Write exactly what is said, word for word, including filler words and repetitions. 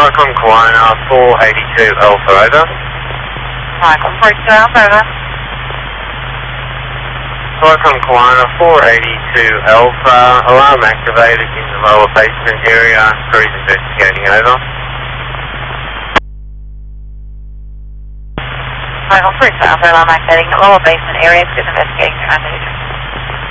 Cyclone Kiwana, four eighty-two Alpha, over. Cyclone three South, over. Cyclone Kiwana, four eighty-two Alpha, alarm activated in the lower basement area, crews investigating, over. Cyclone three South, alarm activating the lower basement area, crews investigating, under.